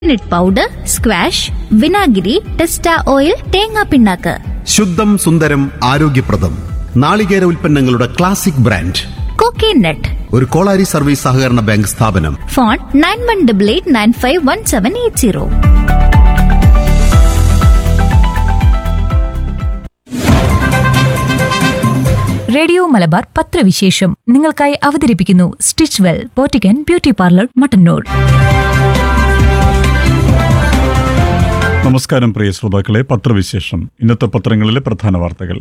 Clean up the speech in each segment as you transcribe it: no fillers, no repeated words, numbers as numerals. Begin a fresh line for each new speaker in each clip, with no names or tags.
Coconut powder, squash, വിനാഗിരി, ടെസ്റ്റ oil, തേങ്ങാ പിണ്ണാക്ക്.
ശുദ്ധം സുന്ദരം ആരോഗ്യപ്രദം നാളികേര ഉൽപ്പന്നങ്ങളുടെ ക്ലാസിക് ബ്രാൻഡ്
കോക്കനട്ട്.
ഒരു കോളാരി സർവീസ് സഹകരണ ബാങ്ക് സ്ഥാപനം.
ഫോൺ 9188951780.
റേഡിയോ മലബാർ പത്രവിശേഷം നിങ്ങൾക്കായി അവതരിപ്പിക്കുന്നു stitch well പോറ്റിക്കൻ beauty parlour Mattannur.
നമസ്കാരം പ്രിയ ശ്രോതാക്കളെ, പത്രവിശേഷം. ഇന്നത്തെ പത്രങ്ങളിലെ പ്രധാന വാർത്തകൾ.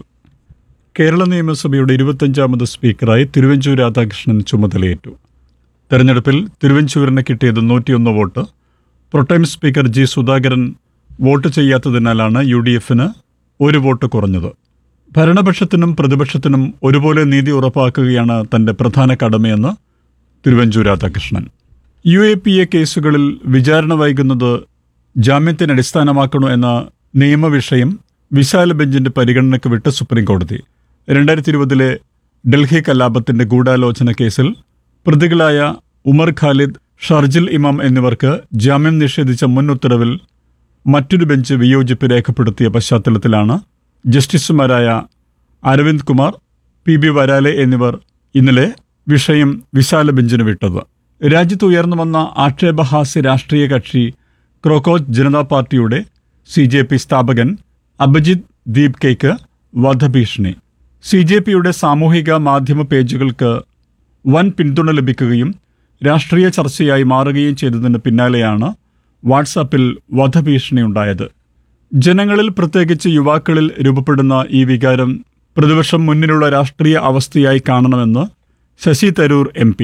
കേരള നിയമസഭയുടെ 25ാമത് സ്പീക്കറായി തിരുവഞ്ചൂർ രാധാകൃഷ്ണൻ ചുമതലയേറ്റു. തെരഞ്ഞെടുപ്പിൽ തിരുവഞ്ചൂരിന് കിട്ടിയത് 101 vote. Pro tem speaker G Sudhakaran vote ചെയ്യാത്തതിനാലാണ് UDF-ന് 1 vote കുറഞ്ഞത്. ഭരണപക്ഷത്തിനും പ്രതിപക്ഷത്തിനും ഒരുപോലെ നീതി ഉറപ്പാക്കുകയാണ് തന്റെ പ്രധാന കടമയെന്ന് തിരുവഞ്ചൂർ രാധാകൃഷ്ണൻ. UAPA കേസുകളിൽ വിചാരണ വൈകുന്നത് ജാമ്യത്തിന് അടിസ്ഥാനമാക്കണോ എന്ന നിയമവിഷയം വിശാല ബെഞ്ചിന്റെ പരിഗണനയ്ക്ക് വിട്ട് സുപ്രീംകോടതി. 2020 ഡൽഹി കലാപത്തിന്റെ ഗൂഢാലോചന കേസിൽ പ്രതികളായ ഉമർ ഖാലിദ്, ഷർജിൽ ഇമാം എന്നിവർക്ക് ജാമ്യം നിഷേധിച്ച മുൻ ഉത്തരവിൽ മറ്റൊരു ബെഞ്ച് വിയോജിപ്പ് രേഖപ്പെടുത്തിയ പശ്ചാത്തലത്തിലാണ് ജസ്റ്റിസുമാരായ അരവിന്ദ് കുമാർ, PB വരാലെ എന്നിവർ ഇന്നലെ വിഷയം വിശാല ബെഞ്ചിന് വിട്ടത്. രാജ്യത്ത് ഉയർന്നു വന്ന ആക്ഷേപഹാസ്യ രാഷ്ട്രീയ കക്ഷി ക്രോക്കോച്ച് ജനതാ പാർട്ടിയുടെ CJP സ്ഥാപകൻ അഭിജിത് ദീപ്കയ്ക്ക് വധഭീഷണി. CJPയുടെ സാമൂഹിക മാധ്യമ പേജുകൾക്ക് വൻ പിന്തുണ ലഭിക്കുകയും രാഷ്ട്രീയ ചർച്ചയായി മാറുകയും ചെയ്തതിന് പിന്നാലെയാണ് വാട്സാപ്പിൽ വധഭീഷണിയുണ്ടായത്. ജനങ്ങളിൽ, പ്രത്യേകിച്ച് യുവാക്കളിൽ രൂപപ്പെടുന്ന ഈ വികാരം പ്രതിപക്ഷം മുന്നിലുള്ള രാഷ്ട്രീയ അവസ്ഥയായി കാണണമെന്ന് ശശി തരൂർ MP.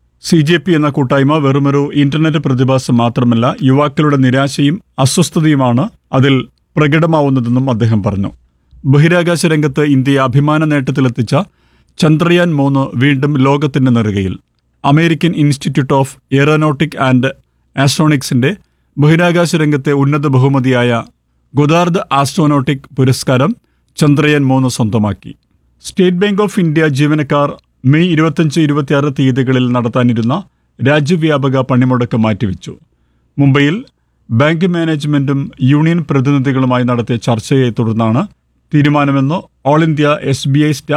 CJP എന്ന കൂട്ടായ്മ വെറുമൊരു ഇന്റർനെറ്റ് പ്രതിഭാസം മാത്രമല്ല, യുവാക്കളുടെ നിരാശയും അസ്വസ്ഥതയുമാണ് അതിൽ പ്രകടമാവുന്നതെന്നും അദ്ദേഹം പറഞ്ഞു. ബഹിരാകാശ രംഗത്ത് ഇന്ത്യയെ അഭിമാന നേട്ടത്തിലെത്തിച്ച ചന്ദ്രയാൻ 3 വീണ്ടും ലോകത്തിന്റെ നെറുകയിൽ. American institute of aeronautic and ആസ്ട്രോണിക്സിന്റെ ബഹിരാകാശ രംഗത്തെ ഉന്നത ബഹുമതിയായ ഗോദ്ദാർഡ് ആസ്ട്രോനോട്ടിക് പുരസ്കാരം ചന്ദ്രയാൻ 3 സ്വന്തമാക്കി. സ്റ്റേറ്റ് ബാങ്ക് ഓഫ് ഇന്ത്യ ജീവനക്കാർ മെയ് 25-26 തീയതികളിൽ നടത്താനിരുന്ന രാജ്യവ്യാപക പണിമുടക്ക് മാറ്റിവെച്ചു. മുംബൈയിൽ ബാങ്ക് മാനേജ്മെന്റും യൂണിയൻ പ്രതിനിധികളുമായി നടത്തിയ ചർച്ചയെ തുടർന്നാണ് തീരുമാനമെന്ന് ഓൾ ഇന്ത്യ SBI സ്റ്റാഫ്